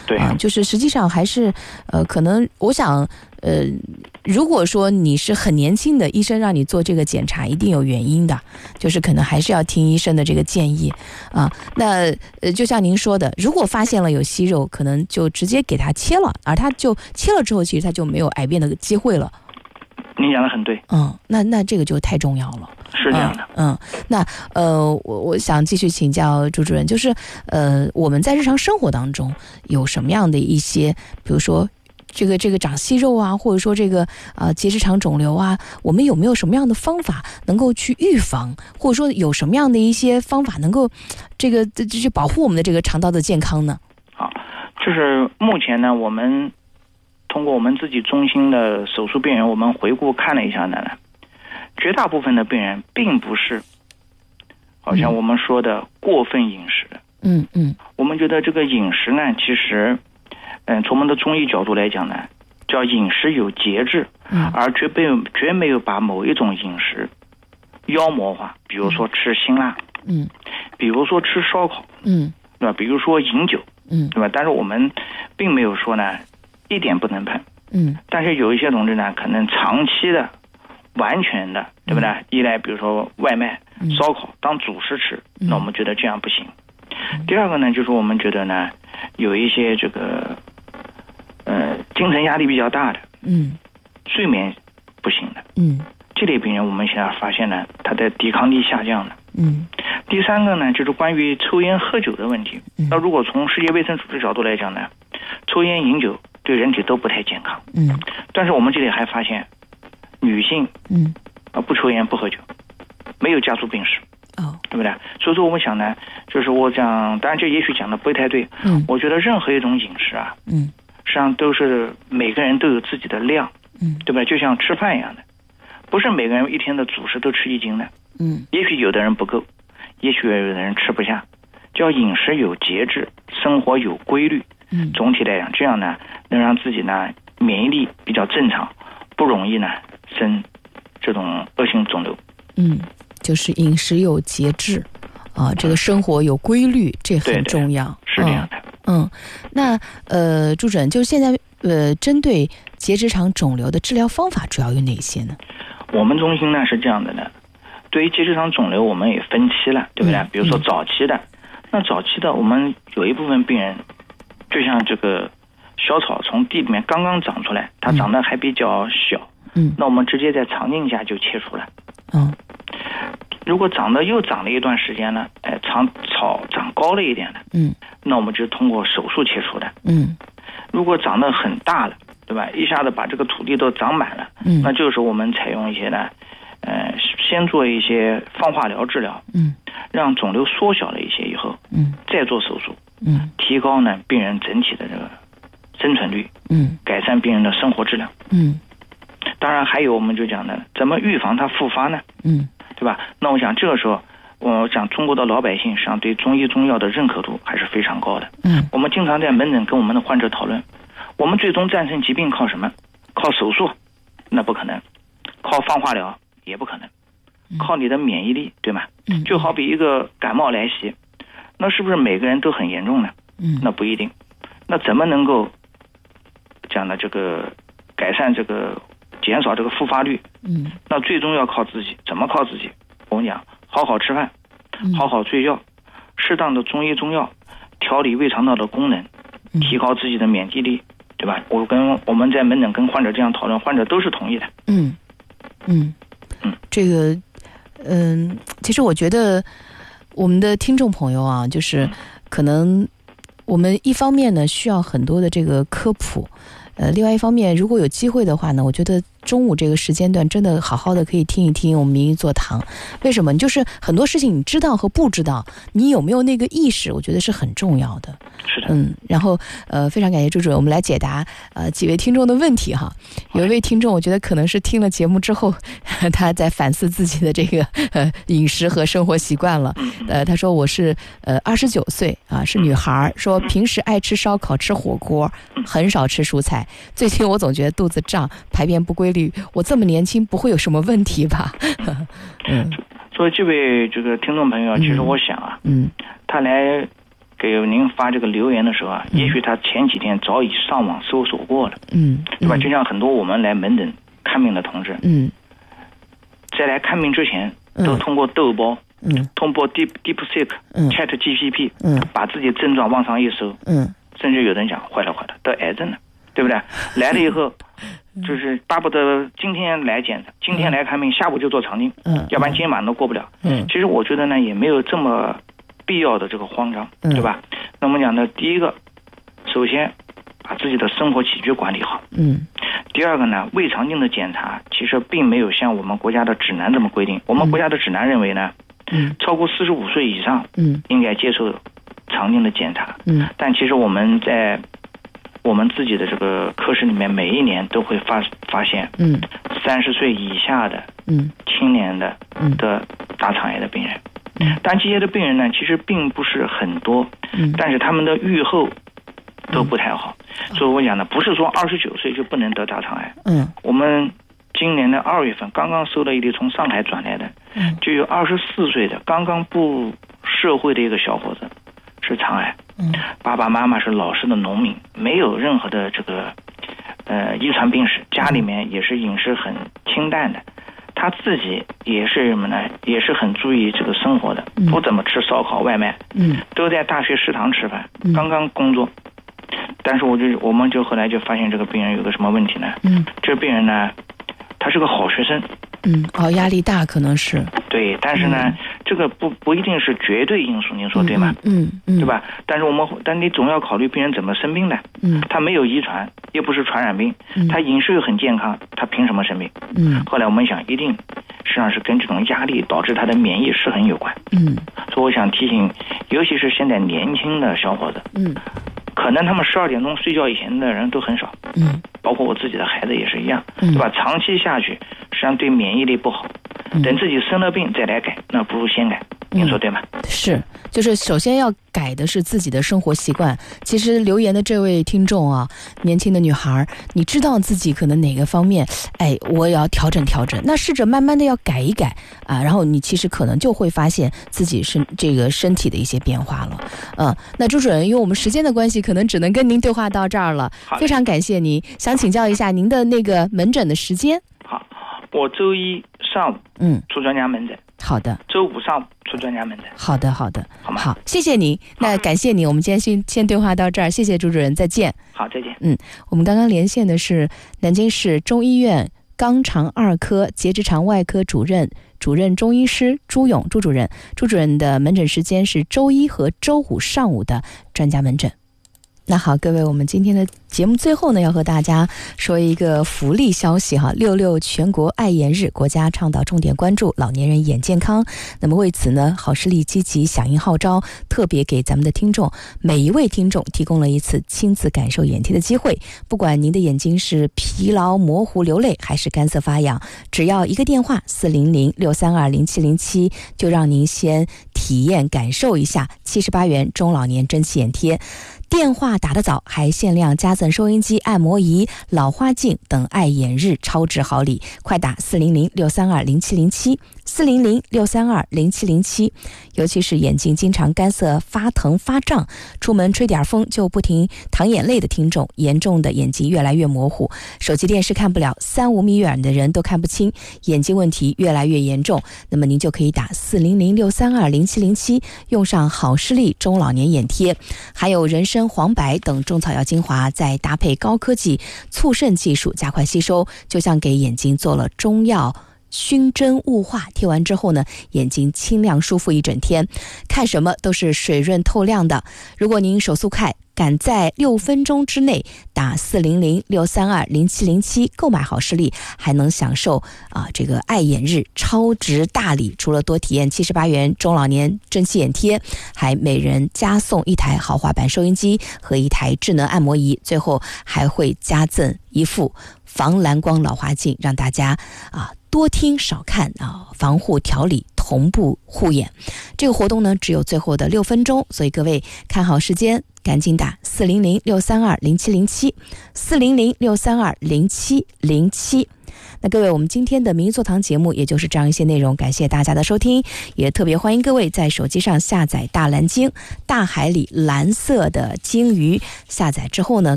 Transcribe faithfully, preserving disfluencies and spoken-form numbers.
对啊，就是实际上还是呃，可能我想呃，如果说你是很年轻的，医生让你做这个检查，一定有原因的，就是可能还是要听医生的这个建议啊。那呃，就像您说的，如果发现了有息肉，可能就直接给他切了，而他就切了之后，其实他就没有癌变的机会了。 您讲的很对， 嗯，那那这个就太重要了， 是这样的。 嗯，嗯那呃，我我想继续请教朱主任，就是呃，我们在日常生活当中有什么样的一些，比如说这个这个长息肉啊，或者说这个啊、呃、结直肠肿瘤啊，我们有没有什么样的方法能够去预防，或者说有什么样的一些方法能够这个这这保护我们的这个肠道的健康呢？ 好，就是目前呢，我们通过我们自己中心的手术病人，我们回顾看了一下呢，绝大部分的病人并不是好像我们说的过分饮食的。 嗯嗯， 我们觉得这个饮食呢，其实嗯，从我们的中医角度来讲呢，叫饮食有节制， 嗯， 而绝没有绝没有把某一种饮食妖魔化，比如说吃辛辣， 嗯， 比如说吃烧烤， 嗯， 对吧？比如说饮酒， 嗯， 对吧？但是我们并没有说呢一点不能碰， 嗯， 但是有一些同志呢，可能长期的、完全的，对不对？ 嗯、 依赖比如说外卖、 嗯、 烧烤当主食吃， 嗯、 那我们觉得这样不行。嗯、第二个呢，就是我们觉得呢，有一些这个呃精神压力比较大的， 嗯， 睡眠不行的， 嗯， 这类病人我们现在发现呢，他的抵抗力下降了。 嗯， 第三个呢，就是关于抽烟喝酒的问题。 嗯、 那如果从世界卫生组织角度来讲呢，抽烟饮酒对人体都不太健康。 嗯，但是我们这里还发现，女性嗯啊不抽烟不喝酒，没有家族病史。 哦， 对不对？所以说我们想呢，就是我讲，当然这也许讲的不太对。 嗯， 我觉得任何一种饮食啊， 嗯， 实际上都是每个人都有自己的量， 嗯， 对不对？就像吃饭一样的，不是每个人一天的主食都吃一斤的。 嗯， 也许有的人不够，也许有的人吃不下，叫饮食有节制，生活有规律。 嗯， 总体来讲，这样呢，能让自己呢免疫力比较正常，不容易呢生这种恶性肿瘤。 嗯，就是饮食有节制啊，这个生活有规律，这很重要。 对对，是这样的。 嗯，嗯那呃，朱主任，就是现在呃，针对结直肠肿瘤的治疗方法主要有哪些呢？ 我们中心呢是这样的呢，对于结直肠肿瘤我们也分期了，对不对？嗯、比如说早期的，嗯、那早期的我们有一部分病人，就像这个小草从地里面刚刚长出来，它长得还比较小，嗯，那我们直接在肠镜下就切除了。嗯，如果长得又长了一段时间呢，哎，长草长高了一点的，嗯，那我们就通过手术切除的。嗯，如果长得很大了，对吧？一下子把这个土地都长满了，嗯，那这个时候我们采用一些呢，呃，先做一些放化疗治疗，嗯，让肿瘤缩小了一些以后，嗯，再做手术，嗯，提高呢病人整体的这个生存率，嗯，改善病人的生活质量，嗯，当然还有我们就讲呢，怎么预防它复发呢？嗯，对吧？那我想这个时候，我想中国的老百姓实际上对中医中药的认可度还是非常高的，嗯，我们经常在门诊跟我们的患者讨论。我们最终战胜疾病靠什么？靠手术？那不可能。靠放化疗也不可能。靠你的免疫力，对吗？嗯，就好比一个感冒来袭，那是不是每个人都很严重呢？嗯，那不一定。那怎么能够讲的这个改善这个减少这个复发率？嗯，那最终要靠自己。怎么靠自己？我们讲好好吃饭，好好睡觉，适当的中医中药调理胃肠道的功能，提高自己的免疫力。对吧？我跟我们在门诊跟患者这样讨论，患者都是同意的。嗯嗯嗯，这个嗯，其实我觉得我们的听众朋友啊，就是可能我们一方面呢需要很多的这个科普，呃，另外一方面，如果有机会的话呢，我觉得中午这个时间段真的好好的可以听一听我们名医座堂。为什么？就是很多事情你知道和不知道，你有没有那个意识，我觉得是很重要的。 是的。 嗯，然后呃，非常感谢朱主任，我们来解答呃几位听众的问题哈。有一位听众，我觉得可能是听了节目之后，他在反思自己的这个呃饮食和生活习惯了。呃，他说我是呃二十九岁啊，是女孩，说平时爱吃烧烤、吃火锅，很少吃蔬菜。最近我总觉得肚子胀，排便不规律。我这么年轻，不会有什么问题吧？ 嗯，所以这位这个听众朋友，其实我想啊，嗯，他来给您发这个留言的时候啊，嗯、也许他前几天早已上网搜索过了， 嗯， 对吧？就像很多我们来门诊看病的同志， 嗯， 在来看病之前，都通过豆包， 嗯， 通过 Deep DeepSeek、 嗯、 Chat G P T， 嗯， 把自己症状往上一搜， 嗯， 甚至有人讲坏了坏了，得癌症了，对不对？来了以后。就是巴不得今天来检查，今天来看病，下午就做肠镜， 嗯， 要不然今天晚上都过不了。 嗯， 其实我觉得呢，也没有这么必要的这个慌张， 嗯、 对吧？那我们讲的第一个，首先把自己的生活起居管理好。 嗯。 第二个呢，胃肠镜的检查其实并没有像我们国家的指南这么规定。我们国家的指南认为呢， 嗯， 超过四十五岁以上， 嗯， 应该接受肠镜的检查。 嗯， 但其实我们在我们自己的这个科室里面，每一年都会发发现， 嗯， 三十岁以下的， 嗯， 青年的， 嗯的大肠癌的病人， 嗯， 但这些的病人呢，其实并不是很多， 嗯， 但是他们的预后都不太好， 嗯、 所以我讲呢，不是说二十九岁就不能得大肠癌， 嗯， 我们今年的二月份刚刚收了一例从上海转来的， 嗯， 就有二十四岁的刚刚步社会的一个小伙子是肠癌。 嗯， 爸爸妈妈是老实的农民，没有任何的这个呃遗传病史，家里面也是饮食很清淡的，他自己也是什么呢？也是很注意这个生活的， 嗯、 不怎么吃烧烤外卖， 嗯， 都在大学食堂吃饭， 嗯、 刚刚工作，但是我就我们就后来就发现这个病人有个什么问题呢？ 嗯， 这个病人呢，他是个好学生。 嗯，哦，压力大可能是对，但是呢，嗯、这个不不一定是绝对因素，您说对吗？ 嗯 嗯, 嗯， 对吧？但是我们，但你总要考虑病人怎么生病的。 嗯， 他没有遗传，又不是传染病， 嗯、 他饮食又很健康，他凭什么生病？ 嗯， 后来我们想，一定实际上是跟这种压力导致他的免疫失衡有关。 嗯， 所以我想提醒，尤其是现在年轻的小伙子， 嗯， 可能他们十二点钟睡觉以前的人都很少， 嗯， 包括我自己的孩子也是一样， 嗯、 对吧？长期下去，实际上对免疫力不好。等自己生了病再来改，那不如先改，您说对吗？ 嗯、是，就是首先要改的是自己的生活习惯。其实留言的这位听众啊，年轻的女孩，你知道自己可能哪个方面，哎，我也要调整调整，那试着慢慢的要改一改啊，然后你其实可能就会发现自己身这个身体的一些变化了。嗯，那朱主任，因为我们时间的关系，可能只能跟您对话到这儿了，非常感谢您。想请教一下您的那个门诊的时间。 好，我周一上午嗯出专家门诊。 好的， 周五上午出专家门诊。 好的，好的， 好吗？ 好，谢谢您。那感谢您，我们今天先先对话到这儿，谢谢朱主任，再见。 好，再见。 嗯，我们刚刚连线的是南京市中医院肛肠二科结直肠外科主任、主任中医师朱勇朱主任。朱主任的门诊时间是周一和周五上午的专家门诊。那好，各位，我们今天的节目最后呢，要和大家说一个福利消息哈，六六全国爱眼日，国家倡导重点关注老年人眼健康。那么为此呢，好视力积极响应号召，特别给咱们的听众每一位听众提供了一次亲自感受眼贴的机会。不管您的眼睛是疲劳模糊流泪，还是干涩发痒，只要一个电话四零零六三二零七零七，就让您先体验感受一下七十八元中老年蒸汽眼贴。电话打得早，还限量加赠收音机、按摩仪、老花镜等爱眼日超值好礼，快打四零零六三二零七零七，四零零六三二零七零七。尤其是眼睛经常干涩、发疼、发胀，出门吹点风就不停淌眼泪的听众，严重的眼睛越来越模糊，手机电视看不了，三五米远的人都看不清，眼睛问题越来越严重，那么您就可以打四零零六三二零七零七，用上好视力中老年眼贴，还有人参、黄柏等中草药精华，再搭配高科技促渗技术加快吸收，就像给眼睛做了中药熏蒸雾化，贴完之后呢，眼睛清亮舒服一整天，看什么都是水润透亮的。如果您手速快，赶在六分钟之内打四零零六三二零七零七购买好视力，还能享受啊这个爱眼日超值大礼，除了多体验七十八元中老年蒸汽眼贴，还每人加送一台豪华版收音机和一台智能按摩仪，最后还会加赠一副防蓝光老花镜，让大家啊多多听少看啊，防护调理同步护眼。这个活动呢只有最后的六分钟，所以各位看好时间，赶紧打四零零六三二零七零七四零零六三二零七零七。那各位，我们今天的名医座堂节目也就是这样一些内容，感谢大家的收听，也特别欢迎各位在手机上下载大蓝鲸，大海里蓝色的鲸鱼，下载之后呢